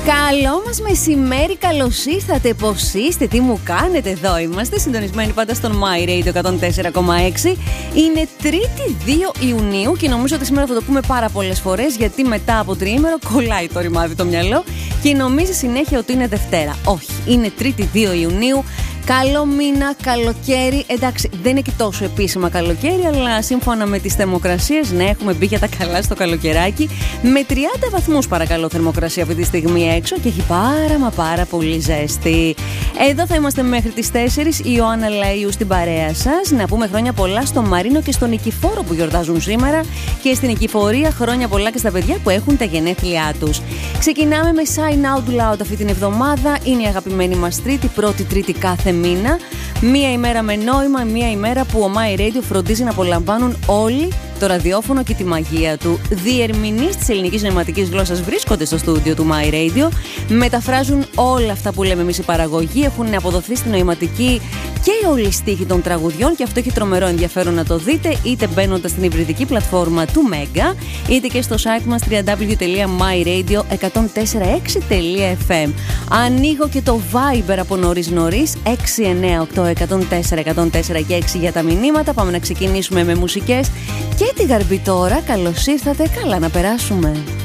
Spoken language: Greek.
Καλό μας μεσημέρι, καλώς ήρθατε, πώς είστε, τι μου κάνετε, εδώ είμαστε συντονισμένοι πάντα στον My Radio 104,6. Είναι 3η 2 Ιουνίου και νομίζω ότι σήμερα θα το πούμε πάρα πολλές φορές, γιατί μετά από τριήμερο κολλάει το ρημάδι το μυαλό και νομίζει συνέχεια ότι είναι Δευτέρα. Όχι, είναι 3η 2 Ιουνίου. Καλό μήνα, καλοκαίρι. Εντάξει, δεν είναι και τόσο επίσημα καλοκαίρι, αλλά σύμφωνα με τις θερμοκρασίες, ναι, έχουμε μπει για τα καλά στο καλοκαιράκι. Με 30 βαθμούς παρακαλώ θερμοκρασία αυτή τη στιγμή έξω και έχει πάρα πολύ ζέστη. Εδώ θα είμαστε μέχρι τις 4. Η Ιωάννα Λαΐου στην παρέα σας. Να πούμε χρόνια πολλά στο Μαρίνο και στον Νικηφόρο που γιορτάζουν σήμερα και στην Νικηφορία χρόνια πολλά και στα παιδιά που έχουν τα γενέθλιά τους. Ξεκινάμε με Sign Out Loud αυτή την εβδομάδα. Είναι η αγαπημένη μας πρώτη κάθε μήνα. Μία ημέρα με νόημα, μία ημέρα που ο My Radio φροντίζει να απολαμβάνουν όλοι το ραδιόφωνο και τη μαγεία του. Διερμηνείς της ελληνικής νοηματικής γλώσσας βρίσκονται στο στούντιο του My Radio. Μεταφράζουν όλα αυτά που λέμε εμείς οι παραγωγοί. Έχουν αποδοθεί στη νοηματική και όλοι οι στίχοι των τραγουδιών και αυτό έχει τρομερό ενδιαφέρον να το δείτε, είτε μπαίνοντας στην υβριδική πλατφόρμα του Mega, είτε και στο site μας www.myradio1046.fm. Ανοίγω και το Viber από νωρίς 698-104-104 και 6 για τα μηνύματα. Πάμε να ξεκινήσουμε με μουσικές και τη Γαρμπή τώρα. Καλώς ήρθατε, καλά να περάσουμε.